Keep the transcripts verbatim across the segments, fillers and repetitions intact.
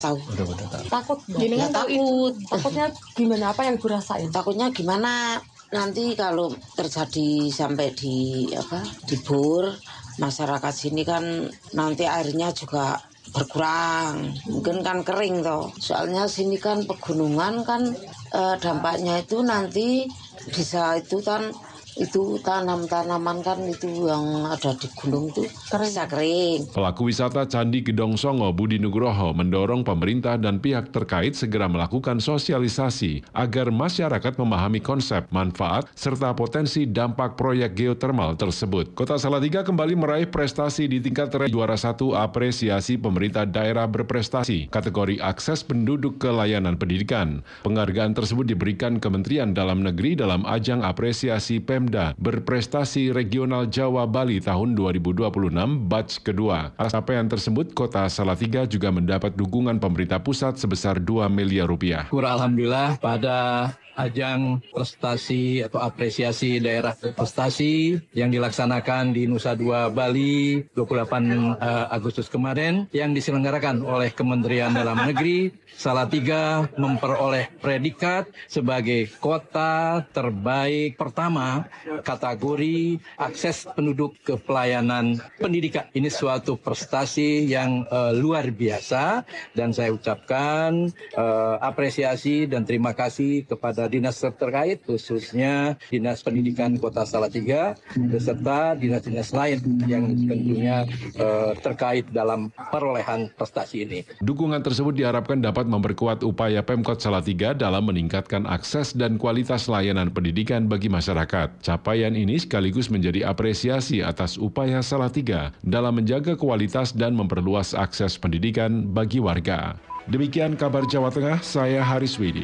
Tahu. Udah udah tahu. Takut nggak? Gini Ya, kan takut. Takutnya gimana? Apa yang Ibu rasain? Takutnya gimana nanti kalau terjadi sampai di apa di bor masyarakat sini kan nanti airnya juga berkurang, mungkin kan kering toh. Soalnya sini kan pegunungan kan eh, dampaknya itu nanti bisa itu kan itu tanam-tanaman kan itu yang ada di gunung itu bisa kering. Pelaku wisata Candi Gedong Songo Budi Nugroho mendorong pemerintah dan pihak terkait segera melakukan sosialisasi agar masyarakat memahami konsep, manfaat, serta potensi dampak proyek geotermal tersebut. Kota Salatiga kembali meraih prestasi di tingkat juara satu apresiasi pemerintah daerah berprestasi kategori akses penduduk ke layanan pendidikan. Penghargaan tersebut diberikan Kementerian Dalam Negeri dalam ajang apresiasi Pemda Berprestasi Regional Jawa Bali tahun dua ribu dua puluh enam batch kedua. Atas capaian tersebut, Kota Salatiga juga mendapat dukungan pemerintah pusat sebesar dua miliar rupiah. Alhamdulillah pada ajang prestasi atau apresiasi daerah berprestasi yang dilaksanakan di Nusa Dua Bali dua puluh delapan Agustus kemarin yang diselenggarakan oleh Kementerian Dalam Negeri, Salatiga memperoleh predikat sebagai kota terbaik pertama kategori akses penduduk ke pelayanan pendidikan. Ini suatu prestasi yang uh, luar biasa dan saya ucapkan uh, apresiasi dan terima kasih kepada dinas terkait, khususnya Dinas Pendidikan Kota Salatiga beserta dinas-dinas lain yang tentunya uh, terkait dalam perolehan prestasi ini. Dukungan tersebut diharapkan dapat memperkuat upaya Pemkot Salatiga dalam meningkatkan akses dan kualitas layanan pendidikan bagi masyarakat. Capaian ini sekaligus menjadi apresiasi atas upaya Salatiga dalam menjaga kualitas dan memperluas akses pendidikan bagi warga. Demikian kabar Jawa Tengah, saya Haris Widi.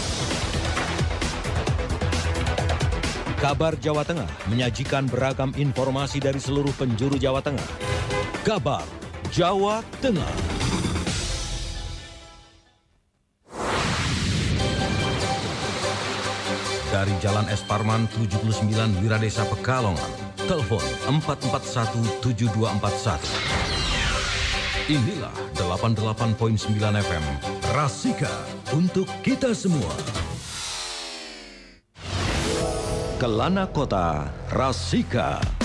Kabar Jawa Tengah menyajikan beragam informasi dari seluruh penjuru Jawa Tengah. Kabar Jawa Tengah. Dari Jalan Es Parman tujuh puluh sembilan Wiradesa Pekalongan, telepon empat empat satu tujuh dua empat satu. Inilah delapan puluh delapan koma sembilan F M Rasika untuk kita semua. Kelana Kota Rasika.